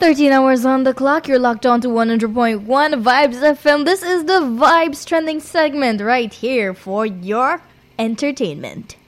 13 hours on the clock. You're locked on to 100.1 Vibes FM. This is the Vibes Trending segment right here for your entertainment.